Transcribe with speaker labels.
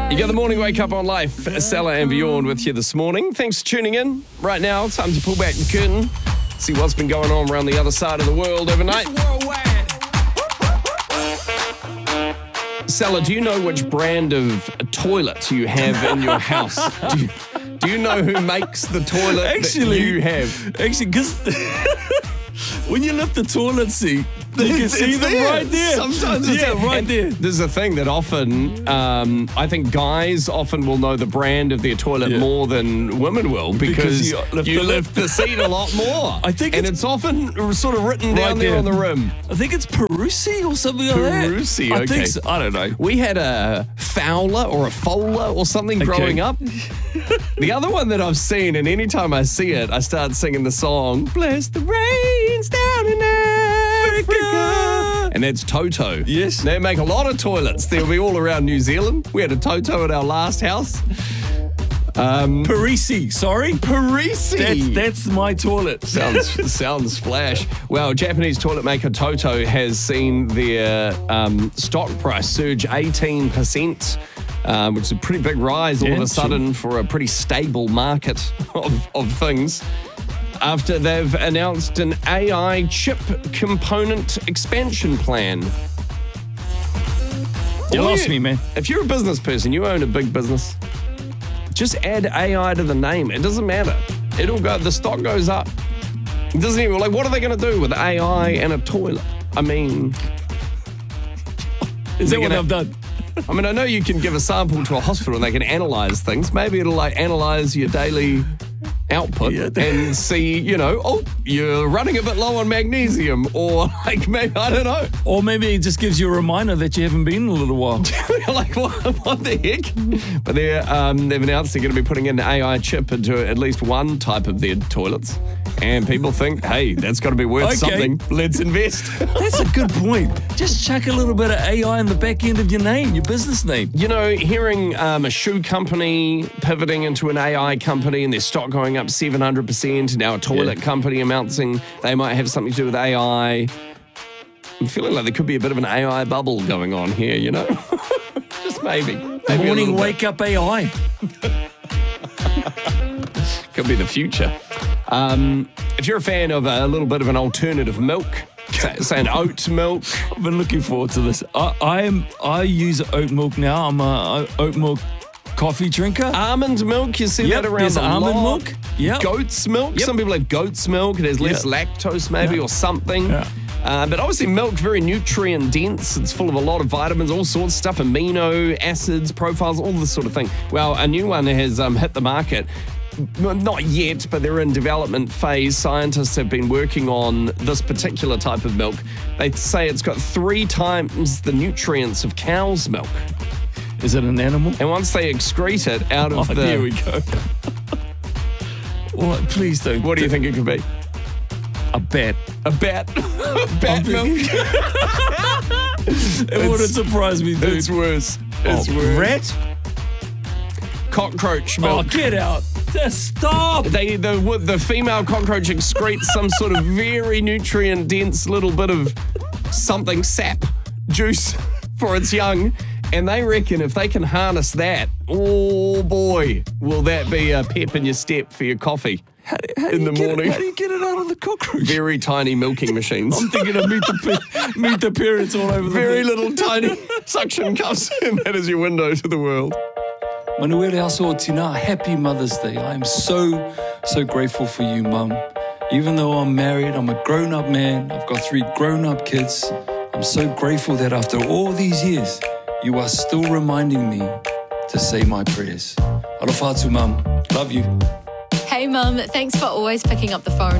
Speaker 1: You got the morning wake up on life. Stella and Bjorn with you this morning. Thanks for tuning in. Right now, time to pull back the curtain, see what's been going on around the other side of the world overnight. Stella, do you know which brand of toilet you have in your house? Do you know who makes the toilet that you have?
Speaker 2: Actually, because when you lift the toilet seat, you can see them
Speaker 1: there.
Speaker 2: right there.
Speaker 1: Sometimes it's
Speaker 2: there.
Speaker 1: And there's a thing that often, I think guys often will know the brand of their toilet more than women will because you lift the seat a lot more.
Speaker 2: I think
Speaker 1: it's often sort of written down there on the rim.
Speaker 2: I think it's Peruzzi or something like that.
Speaker 1: Peruzzi,
Speaker 2: I
Speaker 1: okay.
Speaker 2: think so. I don't know.
Speaker 1: We had a Fowler or a Fowler or something growing up. The other one that I've seen, and anytime I see it, I start singing the song, Bless the rains down in Africa. And that's Toto.
Speaker 2: Yes.
Speaker 1: They make a lot of toilets. They'll be all around New Zealand. We had a Toto at our last house.
Speaker 2: Peruzzi, sorry?
Speaker 1: Peruzzi.
Speaker 2: That's my toilet.
Speaker 1: Sounds flash. Well, Japanese toilet maker Toto has seen their stock price surge 18%, which is a pretty big rise all of a sudden for a pretty stable market of things, after they've announced an AI chip component expansion plan.
Speaker 2: You lost me, man.
Speaker 1: If you're a business person, you own a big business, just add AI to the name. It doesn't matter. It'll go, the stock goes up. It doesn't even, like, what are they going to do with AI and a toilet? I mean,
Speaker 2: is that what I've done?
Speaker 1: I mean, I know you can give a sample to a hospital and they can analyze things. Maybe it'll like analyze your daily output and see, you're running a bit low on magnesium, or like maybe, I don't know.
Speaker 2: Or maybe it just gives you a reminder that you haven't been in a little while.
Speaker 1: Like, what the heck? But they've announced they're going to be putting an AI chip into at least one type of their toilets. And people think, hey, that's got to be worth something. Let's invest.
Speaker 2: That's a good point. Just chuck a little bit of AI in the back end of your name, your business name.
Speaker 1: Hearing a shoe company pivoting into an AI company and their stock going up 700%, now a toilet company announcing they might have something to do with AI. I'm feeling like there could be a bit of an AI bubble going on here, Just maybe.
Speaker 2: Morning wake up AI.
Speaker 1: Could be the future. If you're a fan of a little bit of an alternative milk, say an oat milk.
Speaker 2: I've been looking forward to this. I use oat milk now. I'm a oat milk coffee drinker.
Speaker 1: Almond milk, you see that around a
Speaker 2: almond
Speaker 1: lot.
Speaker 2: milk. Yeah.
Speaker 1: Goat's milk. Some people have goat's milk. It has less lactose maybe or something.
Speaker 2: Yeah.
Speaker 1: But obviously milk, very nutrient dense. It's full of a lot of vitamins, all sorts of stuff, amino acids, profiles, all this sort of thing. Well, a new one has hit the market. Not yet, but they're in development phase. Scientists have been working on this particular type of milk. They say it's got 3 times the nutrients of cow's milk.
Speaker 2: Is it an animal?
Speaker 1: And once they excrete it out of
Speaker 2: there we go. Well, please don't.
Speaker 1: What do you think it could be?
Speaker 2: A bat.
Speaker 1: A bat? Bat milk?
Speaker 2: It wouldn't surprise me, dude.
Speaker 1: It's worse. It's worse.
Speaker 2: Rat?
Speaker 1: Cockroach milk.
Speaker 2: Oh, get out. Just stop.
Speaker 1: The female cockroach excretes some sort of very nutrient-dense little bit of something, sap, juice for its young. And they reckon if they can harness that, oh boy, will that be a pep in your step for your coffee in the morning.
Speaker 2: How do you get it out of the cockroach?
Speaker 1: Very tiny milking machines.
Speaker 2: I'm thinking of meet the parents all over the
Speaker 1: very little tiny suction cups, and that is your window to the world.
Speaker 2: Manuela Tina, happy Mother's Day. I am so grateful for you, Mum. Even though I'm married, I'm a grown-up man. I've got 3 grown-up kids. I'm so grateful that after all these years, you are still reminding me to say my prayers. Alofatu, Mum. Love you.
Speaker 3: Hey, Mum. Thanks for always picking up the phone